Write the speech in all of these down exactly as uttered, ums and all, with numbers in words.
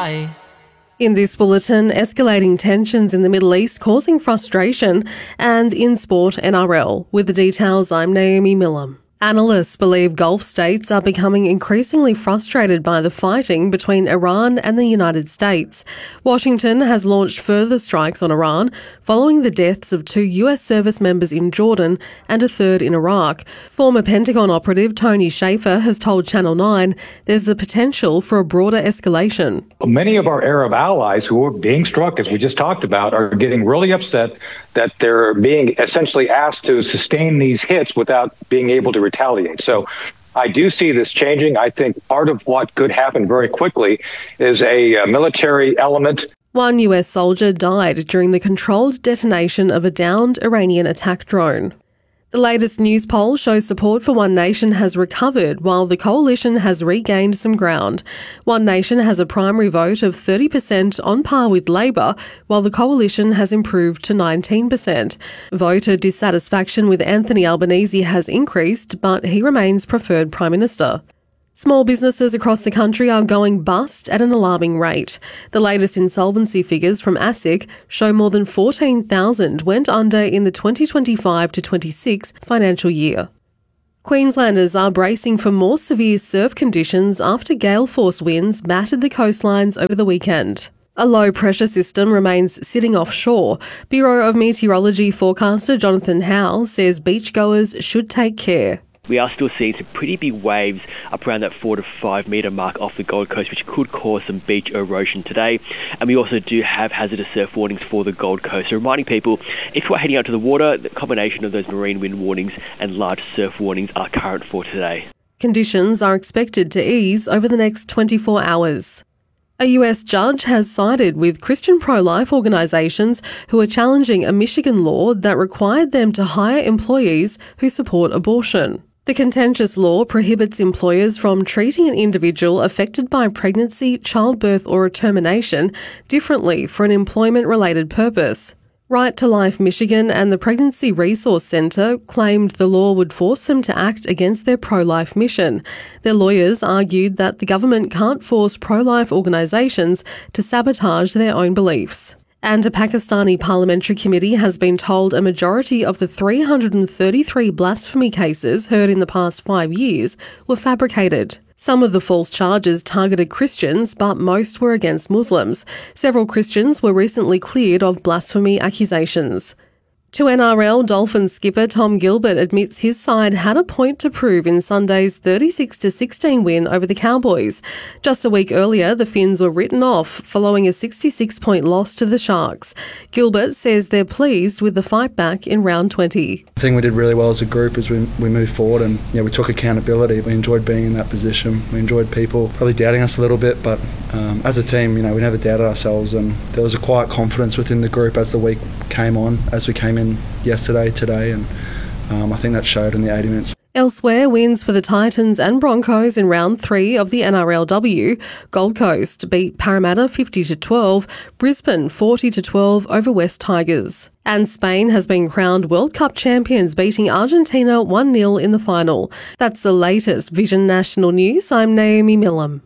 lie. In this bulletin, escalating tensions in the Middle East causing frustration, and in sport, N R L. With the details, I'm Naomi Millam. Analysts believe Gulf states are becoming increasingly frustrated by the fighting between Iran and the United States. Washington has launched further strikes on Iran following the deaths of two U S service members in Jordan and a third in Iraq. Former Pentagon operative Tony Shaffer has told Channel nine there's the potential for a broader escalation. Many of our Arab allies who are being struck, as we just talked about, are getting really upset that they're being essentially asked to sustain these hits without being able to retaliate. So I do see this changing. I think part of what could happen very quickly is a uh, military element. One U S soldier died during the controlled detonation of a downed Iranian attack drone. The latest news poll shows support for One Nation has recovered while the coalition has regained some ground. One Nation has a primary vote of thirty percent on par with Labor, while the coalition has improved to nineteen percent. Voter dissatisfaction with Anthony Albanese has increased, but he remains preferred Prime Minister. Small businesses across the country are going bust at an alarming rate. The latest insolvency figures from ASIC show more than fourteen thousand went under in the twenty twenty-five to twenty-six financial year. Queenslanders are bracing for more severe surf conditions after gale force winds battered the coastlines over the weekend. A low-pressure system remains sitting offshore. Bureau of Meteorology forecaster Jonathan Howe says beachgoers should take care. We are still seeing some pretty big waves up around that four to five metre mark off the Gold Coast, which could cause some beach erosion today. And we also do have hazardous surf warnings for the Gold Coast. So reminding people, if we're heading out to the water, the combination of those marine wind warnings and large surf warnings are current for today. Conditions are expected to ease over the next twenty-four hours. A U S judge has sided with Christian pro-life organisations who are challenging a Michigan law that required them to hire employees who support abortion. The contentious law prohibits employers from treating an individual affected by pregnancy, childbirth or termination differently for an employment-related purpose. Right to Life Michigan and the Pregnancy Resource Centre claimed the law would force them to act against their pro-life mission. Their lawyers argued that the government can't force pro-life organisations to sabotage their own beliefs. And a Pakistani parliamentary committee has been told a majority of the three hundred thirty-three blasphemy cases heard in the past five years were fabricated. Some of the false charges targeted Christians, but most were against Muslims. Several Christians were recently cleared of blasphemy accusations. To N R L, Dolphins skipper Tom Gilbert admits his side had a point to prove in Sunday's thirty-six to sixteen win over the Cowboys. Just a week earlier, the Finns were written off following a sixty-six point loss to the Sharks. Gilbert says they're pleased with the fight back in round twenty. I think we did really well as a group as we, we moved forward, and yeah, we took accountability. We enjoyed being in that position. We enjoyed people probably doubting us a little bit, but um, as a team, you know, we never doubted ourselves, and there was a quiet confidence within the group as the week came on, as we came in yesterday, today, and um, I think that showed in the eighty minutes. Elsewhere, wins for the Titans and Broncos in round three of the N R L W. Gold Coast beat Parramatta fifty to twelve, Brisbane forty to twelve over West Tigers. And Spain has been crowned World Cup champions, beating Argentina one nil in the final. That's the latest Vision National News. I'm Naomi Millam.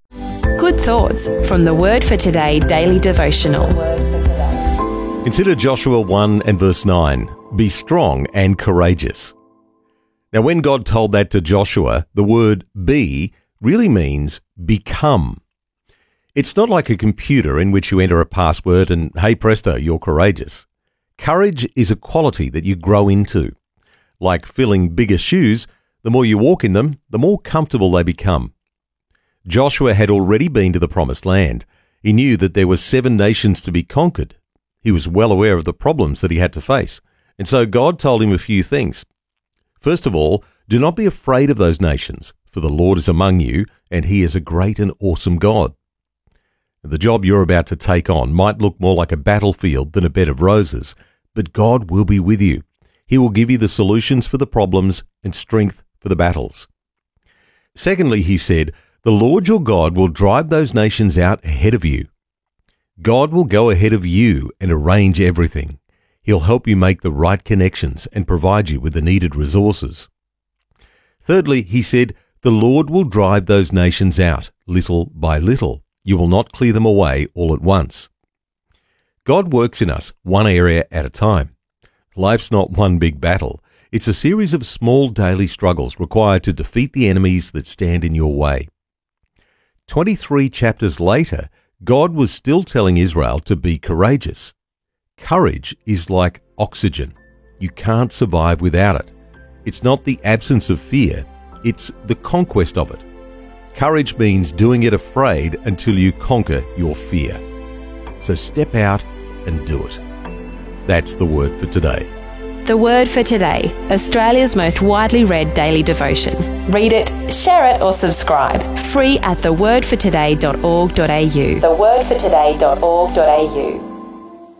Good thoughts from the Word for Today daily devotional. Consider Joshua one and verse nine. Be strong and courageous. Now, when God told that to Joshua, the word be really means become. It's not like a computer in which you enter a password and, hey presto, you're courageous. Courage is a quality that you grow into. Like filling bigger shoes, the more you walk in them, the more comfortable they become. Joshua had already been to the Promised Land. He knew that there were seven nations to be conquered. He was well aware of the problems that he had to face, and so God told him a few things. First of all, do not be afraid of those nations, for the Lord is among you, and he is a great and awesome God. The job you're about to take on might look more like a battlefield than a bed of roses, but God will be with you. He will give you the solutions for the problems and strength for the battles. Secondly, he said, the Lord your God will drive those nations out ahead of you. God will go ahead of you and arrange everything. He'll help you make the right connections and provide you with the needed resources. Thirdly, he said, the Lord will drive those nations out little by little. You will not clear them away all at once. God works in us one area at a time. Life's not one big battle. It's a series of small daily struggles required to defeat the enemies that stand in your way. twenty-three chapters later, God was still telling Israel to be courageous. Courage is like oxygen. You can't survive without it. It's not the absence of fear, it's the conquest of it. Courage means doing it afraid until you conquer your fear. So step out and do it. That's the word for today. The Word for Today, Australia's most widely read daily devotion. Read it, share it or subscribe. Free at the word for today dot org dot a u. the word for today dot org dot a u.